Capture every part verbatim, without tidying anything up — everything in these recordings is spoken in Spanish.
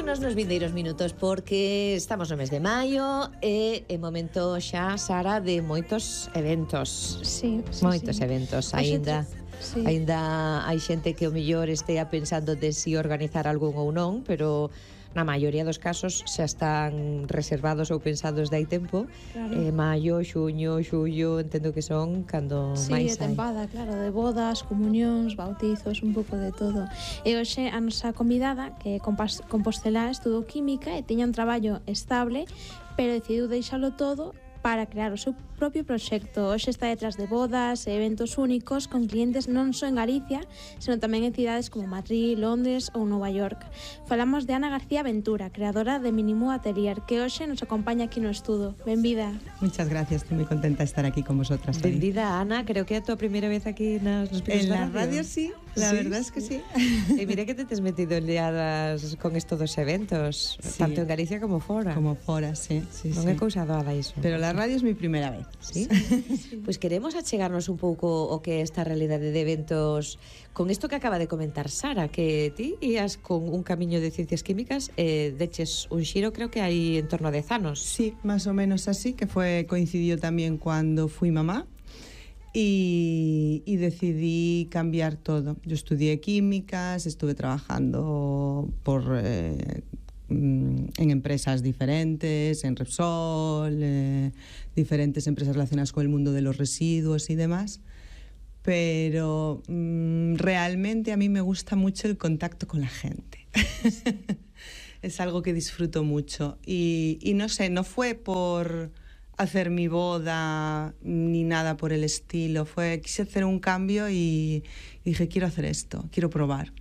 connos nos vindeiros minutos porque estamos no mes de maio e é momento xa, Sara, de moitos eventos. Sí, sí, Moitos sí. eventos, Hoxe aínda sí. aínda hai xente que o mellor estea pensando de si organizar algún ou non, pero na maioría dos casos xa están reservados ou pensados de hai tempo. Claro. eh, Maio, xuño, xullo, entendo que son cando Sí, máis é tempada, claro, de bodas, comunións, bautizos, un pouco de todo. E hoxe a nosa convidada, que é compas- compostelá, estudou química e tiña un traballo estable, pero decidiu deixalo todo para crear o seu propio proxecto. Hoxe está detrás de bodas e eventos únicos con clientes non só en Galicia, senón tamén en cidades como Madrid, Londres ou Nova York. Falamos de Ana García Ventura, creadora de Minimu Atelier, que hoxe nos acompaña aquí no estudo. Benvida. Muchas gracias, estoy muy contenta de estar aquí con vosotras. Benvida, Ana, creo que é a tua primeira vez aquí nas, nos En Pinos la radio sí, la ¿Sí? verdad es que sí. E mira que te tes metido en liadas con esto dos eventos, Sí. tanto en Galicia como fora. Como fora, sí, sí, Non sí. é cousa doada iso. Pero la radio es mi primera vez. ¿Sí? Pois pues queremos achegarnos un pouco o que é esta realidade de eventos con isto que acaba de comentar Sara, que ti ías con un camiño de ciencias químicas e eh, deches un xiro, creo que hai en torno a dez anos. Sí, más o menos así, que fue coincidió también cuando fui mamá. Y, y decidí cambiar todo. Yo estudié químicas, estuve trabajando por eh, en empresas diferentes, en Repsol, eh, diferentes empresas relacionadas con el mundo de los residuos y demás, pero mm, realmente a mí me gusta mucho el contacto con la gente. Es algo que disfruto mucho y, y no sé, no fue por hacer mi boda ni nada por el estilo, fue quise hacer un cambio y, y dije quiero hacer esto, quiero probar.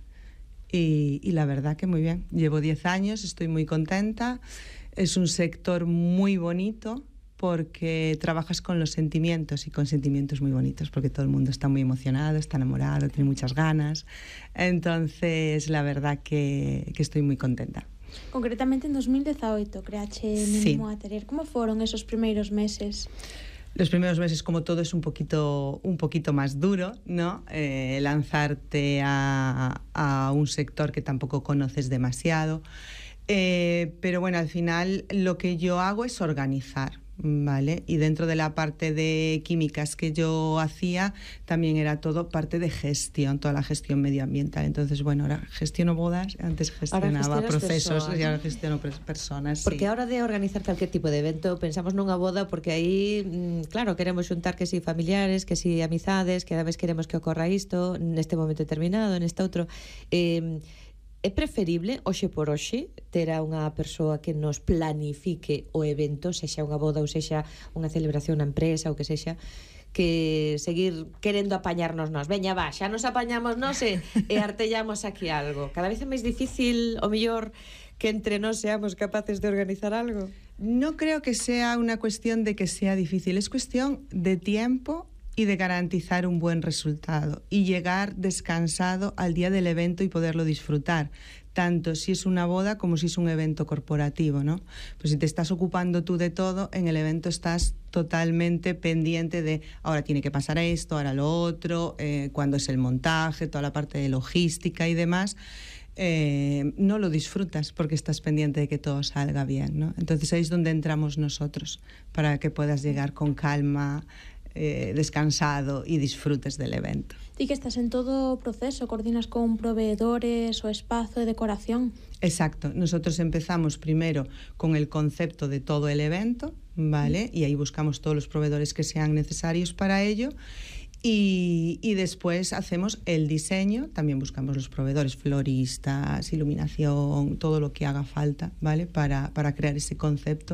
Y, y la verdad que muy bien, llevo diez años, estoy muy contenta, es un sector muy bonito porque trabajas con los sentimientos y con sentimientos muy bonitos porque todo el mundo está muy emocionado, está enamorado, tiene muchas ganas, entonces la verdad que, que estoy muy contenta. Concretamente en dos mil dezaoito creache Minimu Atelier. Como foron esos primeiros meses? Los primeros meses, como todo, es un poquito, un poquito más duro, ¿no? Eh, lanzarte a, a un sector que tampoco conoces demasiado. Eh, pero bueno, al final lo que yo hago es organizar, ¿vale? Y dentro de la parte de químicas que yo hacía, también era todo parte de gestión, toda la gestión medioambiental. Entonces, bueno, ahora gestiono bodas, antes gestionaba procesos personas, y ahora gestiono personas. Porque sí. a hora de organizar calquer tipo de evento, pensamos nunha boda porque aí, claro, queremos xuntar que si familiares, que si amizades, que a vez queremos que ocorra isto neste momento determinado, neste outro. Eh, É preferible, hoxe por hoxe, ter a unha persoa que nos planifique o evento, sexa unha boda ou sexa unha celebración na empresa ou que sexa, que seguir querendo apañarnos nós. Veña, va, xa nos apañamos nós e, e artellamos aquí algo. Cada vez é máis difícil, o mellor, que entre nós seamos capaces de organizar algo. No creo que sea una cuestión de que sea difícil, es cuestión de tiempo y de garantizar un buen resultado y llegar descansado al día del evento y poderlo disfrutar, tanto si es una boda como si es un evento corporativo, ¿no? Pues si te estás ocupando tú de todo, en el evento estás totalmente pendiente de ahora tiene que pasar esto, ahora lo otro, eh, cuándo es el montaje, toda la parte de logística y demás. Eh, no lo disfrutas porque estás pendiente de que todo salga bien, ¿no? Entonces ahí es donde entramos nosotros, para que puedas llegar con calma, Eh, descansado y disfrutes del evento. Ti que estás en todo o proceso, coordinas con proveedores, o espazo e decoración. Exacto, nosotros empezamos primero con el concepto de todo el evento, ¿vale? Y ahí buscamos todos los proveedores que sean necesarios para ello. Y, y después hacemos el diseño, también buscamos los proveedores, floristas, iluminación, todo lo que haga falta, ¿vale? Para, para crear ese concepto.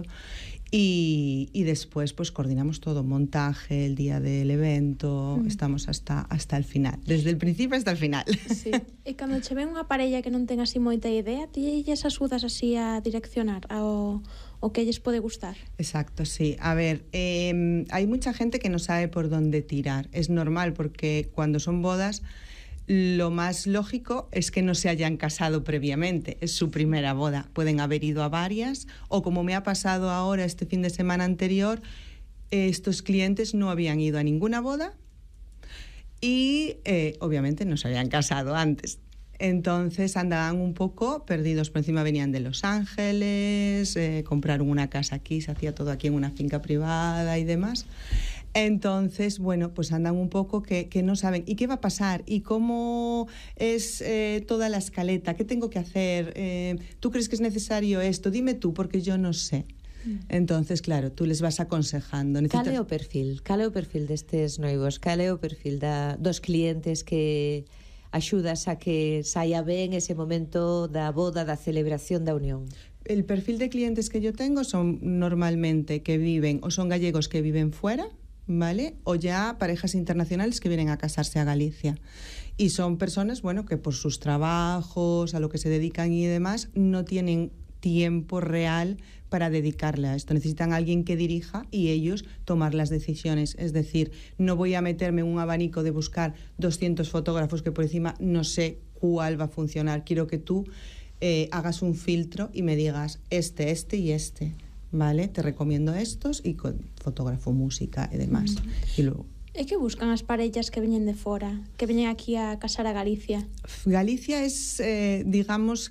Y, y después pues coordinamos todo, montaje, el día del evento, mm. estamos hasta, hasta el final, desde el principio hasta el final. Sí. E cando che ven unha parella que non ten así moita idea, ti lles axudas así a direccionar ao, o que lles pode gustar. Exacto, sí. A ver, eh, hay mucha gente que no sabe por dónde tirar. Es normal porque cuando son bodas, lo más lógico es que no se hayan casado previamente, es su primera boda, pueden haber ido a varias, o como me ha pasado ahora este fin de semana anterior, estos clientes no habían ido a ninguna boda y eh, obviamente no se habían casado antes. Entonces andaban un poco perdidos, por encima venían de Los Ángeles, eh, compraron una casa aquí, se hacía todo aquí en una finca privada y demás. Entonces, bueno, pues andan un poco que, que no saben, ¿y qué va a pasar? ¿Y cómo es eh, toda la escaleta? ¿Qué tengo que hacer? Eh, ¿Tú crees que es necesario esto? Dime tú, porque yo no sé. Entonces, claro, tú les vas aconsejando. Necesitas... Cale o perfil? Cale o perfil destes noivos? Cale o perfil da, dos clientes que axudas a que saia ben ese momento da boda, da celebración da unión? El perfil de clientes que yo tengo son normalmente que viven, o son gallegos que viven fuera, ¿vale? O ya parejas internacionales que vienen a casarse a Galicia. Y son personas, bueno, que por sus trabajos, a lo que se dedican y demás, no tienen tiempo real para dedicarle a esto. Necesitan a alguien que dirija y ellos tomar las decisiones. Es decir, no voy a meterme en un abanico de buscar doscientos fotógrafos que por encima no sé cuál va a funcionar. Quiero que tú eh, hagas un filtro y me digas este, este y este. Vale, te recomiendo estos y con fotógrafo, música y demás. Mm. Y luego... É que buscan as parellas que veñen de fora, que veñen aquí a casar a Galicia? Galicia es, eh, digamos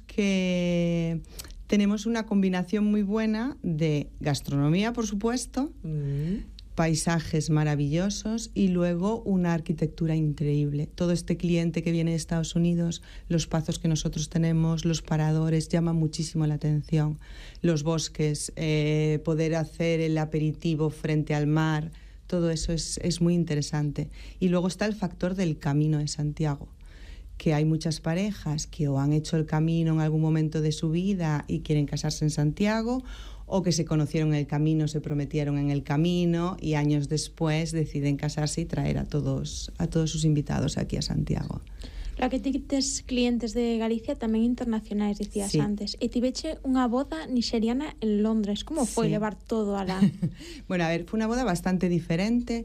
que tenemos una combinación muy buena de gastronomía, por supuesto, mm. paisajes maravillosos y luego una arquitectura increíble. Todo este cliente que viene de Estados Unidos, los pazos que nosotros tenemos, los paradores, llama muchísimo la atención. Los bosques, eh, poder hacer el aperitivo frente al mar, todo eso es, es muy interesante. Y luego está el factor del Camino de Santiago, que hay muchas parejas que o han hecho el camino en algún momento de su vida y quieren casarse en Santiago, o que se conocieron en el camino, se prometieron en el camino y años después deciden casarse y traer a todos, a todos sus invitados aquí a Santiago. Claro que ti tes clientes de Galicia tamén internacionais, dicías sí. antes. E ti veche unha boda nixeriana en Londres. Como foi sí. levar todo a la... Bueno, a ver, fue una boda bastante diferente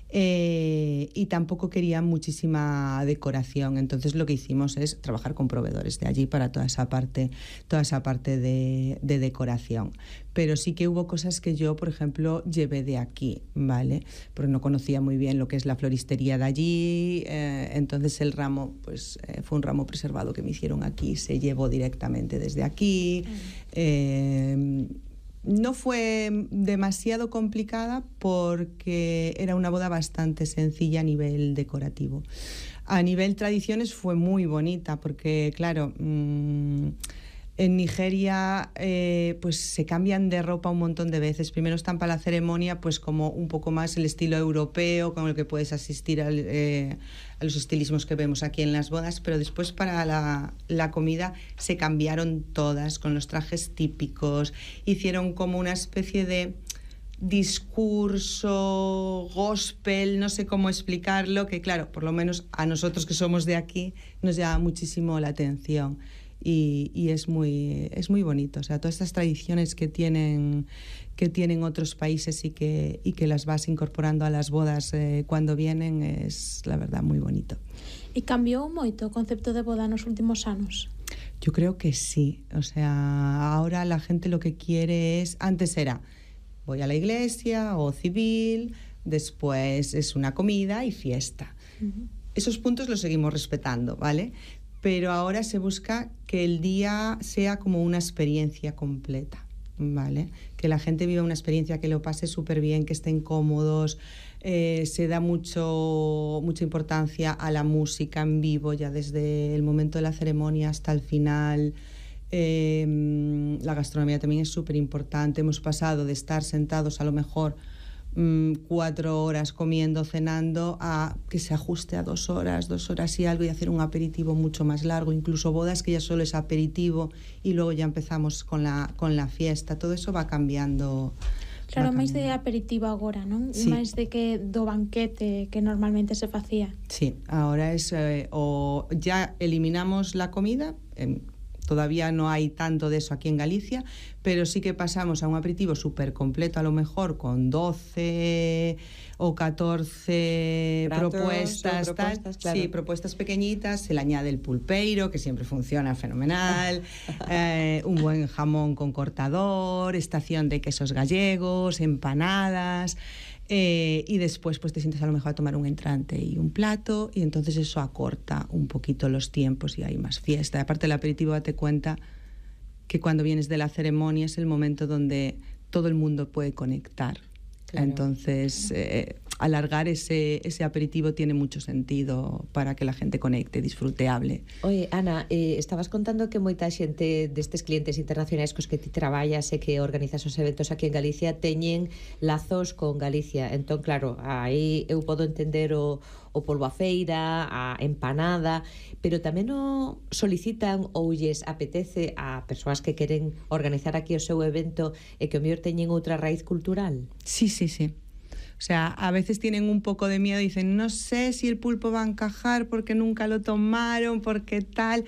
eh, y tampoco quería muchísima decoración. Entonces lo que hicimos es trabajar con proveedores de allí para toda esa parte, toda esa parte de, de decoración. Pero sí que hubo cosas que yo, por ejemplo, llevé de aquí, ¿vale? Porque no conocía muy bien lo que es la floristería de allí, eh, entonces el ramo, pues eh, fue un ramo preservado que me hicieron aquí, se llevó directamente desde aquí. Mm. Eh, no fue demasiado complicada porque era una boda bastante sencilla a nivel decorativo. A nivel tradiciones fue muy bonita porque, claro... Mmm, en Nigeria eh, pues se cambian de ropa un montón de veces. Primero están para la ceremonia pues como un poco más el estilo europeo con el que puedes asistir al, eh, a los estilismos que vemos aquí en las bodas, pero después para la, la comida se cambiaron todas con los trajes típicos, hicieron como una especie de discurso gospel, no sé cómo explicarlo, que claro, por lo menos a nosotros que somos de aquí nos llama muchísimo la atención. Y, y es muy es muy bonito, o sea, todas estas tradiciones que tienen que tienen otros países y que y que las vas incorporando a las bodas eh, cuando vienen, es la verdad muy bonito. E cambiou moito o concepto de boda nos últimos anos? Yo creo que sí, o sea, ahora la gente lo que quiere es, antes era voy a la iglesia o civil, después es una comida y fiesta. Uh-huh. Esos puntos los seguimos respetando, ¿vale? Pero ahora se busca que el día sea como una experiencia completa, ¿vale? Que la gente viva una experiencia, que lo pase súper bien, que estén cómodos. Eh, se da mucho, mucha importancia a la música en vivo, ya desde el momento de la ceremonia hasta el final. Eh, la gastronomía también es súper importante. Hemos pasado de estar sentados a lo mejor cuatro horas comiendo, cenando, a que se ajuste a dos horas, dos horas y algo, y hacer un aperitivo mucho más largo, incluso bodas que ya solo es aperitivo y luego ya empezamos con la, con la fiesta. Todo eso va cambiando. Claro, máis de aperitivo agora, non? Sí. Máis de que do banquete que normalmente se facía. Sí, ahora es eh, o ya eliminamos la comida, eh, todavía no hay tanto de eso aquí en Galicia, pero sí que pasamos a un aperitivo súper completo, a lo mejor con doce o catorce propuestas, o propuestas, tal. Claro. Sí, propuestas pequeñitas, se le añade el pulpeiro, que siempre funciona fenomenal, eh, un buen jamón con cortador, estación de quesos gallegos, empanadas. Eh, y después pues te sientes a lo mejor a tomar un entrante y un plato, y entonces eso acorta un poquito los tiempos y hay más fiesta. Aparte, el aperitivo, date cuenta que cuando vienes de la ceremonia es el momento donde todo el mundo puede conectar. Claro. Entonces, eh, alargar ese, ese aperitivo tiene mucho sentido para que la gente conecte, disfrute, hable. Oye, Ana, eh, estabas contando que moita xente destes clientes internacionais cos que ti traballas e que organizas os eventos aquí en Galicia teñen lazos con Galicia. Entón, claro, aí eu podo entender o, o polvo a feira, a empanada, pero tamén o solicitan ou lles apetece a persoas que queren organizar aquí o seu evento e que o mellor teñen outra raíz cultural. Sí, sí, sí. O sea, a veces tienen un poco de miedo, dicen, no sé si el pulpo va a encajar porque nunca lo tomaron, porque tal,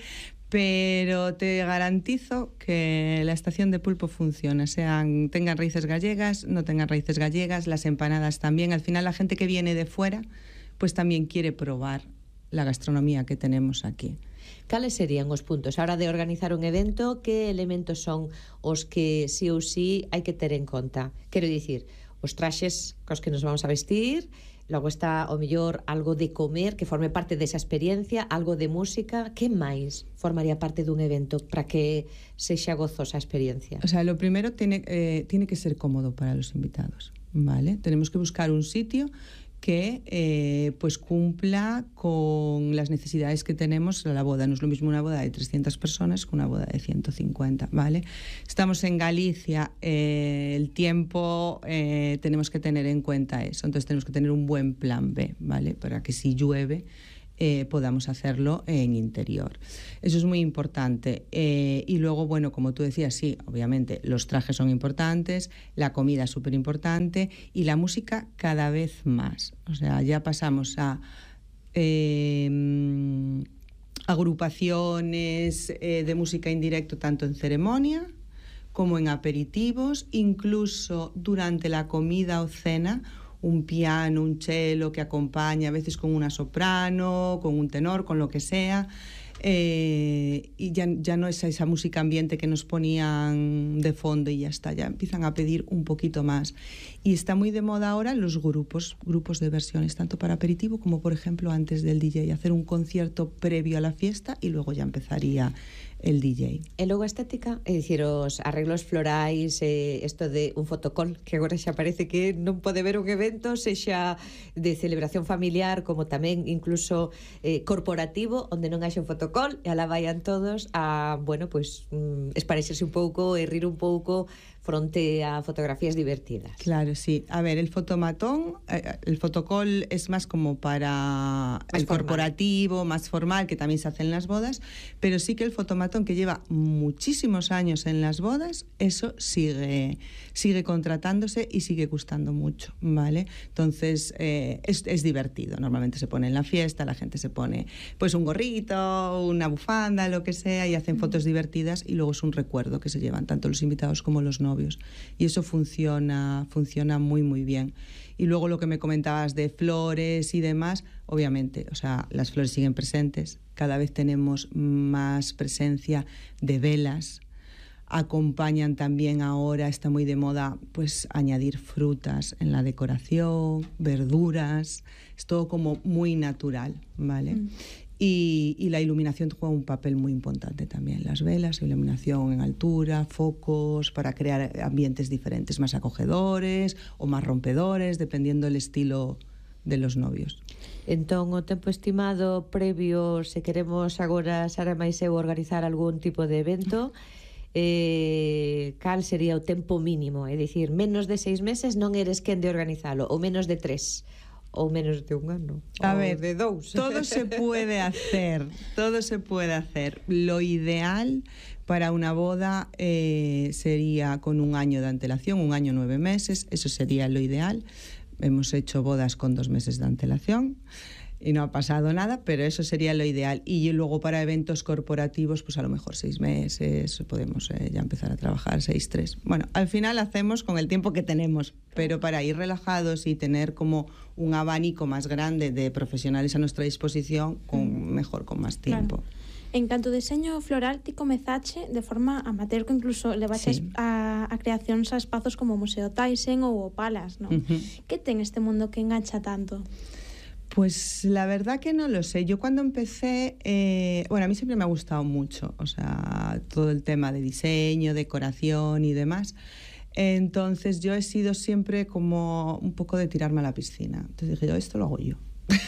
pero te garantizo que la estación de pulpo funciona, sean, tengan raíces gallegas, no tengan raíces gallegas, las empanadas también. Al final la gente que viene de fuera, pues también quiere probar la gastronomía que tenemos aquí. Cales serían os puntos? A hora de organizar un evento, que elementos son os que sí ou sí hai que ter en conta? Quero dicir, os traxes cos que nos vamos a vestir, logo está o mellor algo de comer que forme parte desa experiencia, algo de música. Que máis formaría parte dun evento para que sexa gozosa a experiencia? O sea, lo primero tiene, eh, tiene que ser cómodo para los invitados, ¿vale? Tenemos que buscar un sitio que eh, pues cumpla con las necesidades que tenemos. La boda no es lo mismo una boda de trescientas personas que una boda de ciento cincuenta, ¿vale? Estamos en Galicia, eh, el tiempo eh, tenemos que tener en cuenta eso, entonces tenemos que tener un buen plan B, ¿vale? Para que si llueve Eh, podamos hacerlo en interior. Eso es muy importante. Eh, y luego, bueno, como tú decías, sí, obviamente los trajes son importantes, la comida es súper importante y la música cada vez más. O sea, ya pasamos a eh, agrupaciones eh, de música en directo tanto en ceremonia como en aperitivos, incluso durante la comida o cena, un piano, un cello que acompaña, a veces con una soprano, con un tenor, con lo que sea, eh, y ya, ya no es esa música ambiente que nos ponían de fondo y ya está, ya empiezan a pedir un poquito más. Y está muy de moda ahora los grupos, grupos de versiones, tanto para aperitivo como, por ejemplo, antes del D J, hacer un concierto previo a la fiesta y luego ya empezaría el D J. E logo a estética, é dicir, os arreglos florais, eh, isto de un fotocall, que agora xa parece que non pode ver un evento, sexa de celebración familiar, como tamén incluso eh, corporativo, onde non haxa un fotocall, e alá vayan todos a, bueno, pues, mm, esparexerse un pouco e rir un pouco fronte a fotografías divertidas. Claro, sí. A ver, el fotomatón, eh, el fotocall es más como para más el formal. Corporativo, más formal, que también se hace en las bodas, pero sí que el fotomatón, que lleva muchísimos años en las bodas, eso sigue, sigue contratándose y sigue gustando mucho, ¿vale? Entonces, eh, es, es divertido. Normalmente se pone en la fiesta, la gente se pone pues un gorrito, una bufanda, lo que sea, y hacen fotos divertidas y luego es un recuerdo que se llevan tanto los invitados como los novios. Y eso funciona, funciona muy, muy bien. Y luego lo que me comentabas de flores y demás, obviamente, o sea, las flores siguen presentes, cada vez tenemos más presencia de velas, acompañan también ahora, está muy de moda, pues añadir frutas en la decoración, verduras, es todo como muy natural, ¿vale? Mm. Y, y la iluminación juega un papel muy importante también. Las velas, iluminación en altura, focos, para crear ambientes diferentes, más acogedores o más rompedores, dependiendo del estilo de los novios. Entón, o tempo estimado previo, se queremos agora, Sara máis eu, organizar algún tipo de evento, eh, cal sería o tempo mínimo? É dicir, menos de seis meses non eres quen de organizalo, ou menos de tres, ou menos de un ano, a ou ver, de dous. Todo se puede hacer, todo se puede hacer. Lo ideal para una boda eh, sería con un año de antelación, un año nueve meses, eso sería lo ideal. Hemos hecho bodas con dos meses de antelación y no ha pasado nada, pero eso sería lo ideal. Y luego para eventos corporativos, pues a lo mejor seis meses, podemos eh, ya empezar a trabajar, seis, tres. Bueno, al final hacemos con el tiempo que tenemos, pero para ir relajados y tener como un abanico más grande de profesionales a nuestra disposición, con, mejor con más tiempo. Claro. En canto ao deseño floral, ti comezache de forma amateur, que incluso levaches Sí. a, a creacións a espazos como o Museo Thyssen ou o Palas, non? Ujú. Que ten este mundo que engancha tanto? Pues la verdad que no lo sé. Yo cuando empecé, eh, bueno, a mí siempre me ha gustado mucho, o sea, todo el tema de diseño, decoración y demás. Entonces yo he sido siempre como un poco de tirarme a la piscina. Entonces dije yo, esto lo hago yo.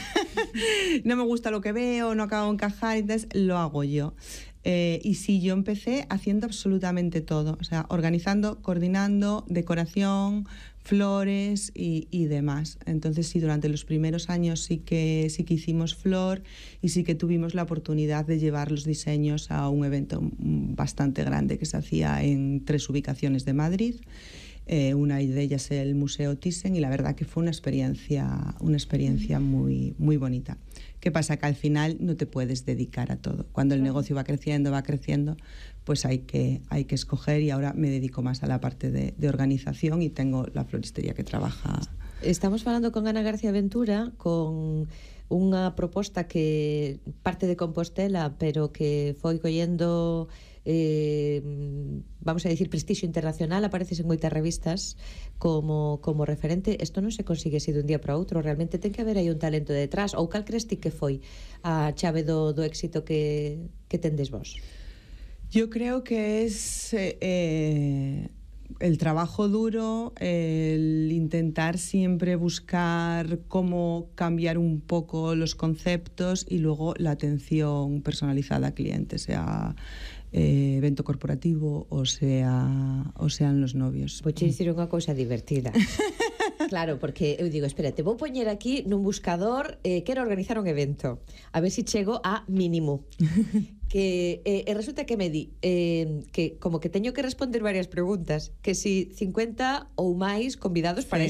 No me gusta lo que veo, no acabo de encajar, entonces lo hago yo. Eh, y sí, yo empecé haciendo absolutamente todo, o sea, organizando, coordinando, decoración, flores y, y demás. Entonces sí, durante los primeros años sí que, sí que hicimos flor y sí que tuvimos la oportunidad de llevar los diseños a un evento bastante grande que se hacía en tres ubicaciones de Madrid. Eh, una de ellas el Museo Thyssen, y la verdad que fue una experiencia, una experiencia muy, muy bonita. ¿Qué pasa? Que al final no te puedes dedicar a todo. Cuando el negocio va creciendo, va creciendo, pues hay que, hay que escoger, y ahora me dedico más a la parte de, de organización y tengo la floristería que trabaja. Estamos falando con Ana García Ventura, con unha proposta que parte de Compostela, pero que foi collendo eh, vamos a decir prestixio internacional, apareces en moitas revistas como, como referente. Isto non se consigue así de un día para outro, realmente ten que haber aí un talento detrás. Ou cal crees ti que foi a chave do, do éxito que, que tendes vos? Yo creo que es eh, el trabajo duro, el intentar siempre buscar cómo cambiar un poco los conceptos y luego la atención personalizada al cliente, sea eh, evento corporativo o sea o sean los novios. Pois che dicir unha cousa divertida. Claro, porque eu digo, espérate, vou poñer aquí nun buscador, eh, quero organizar un evento, a ver si chego a mínimo. Que eh, resulta que me di eh, que como que teño que responder varias preguntas, que si cincuenta ou máis convidados para Sí.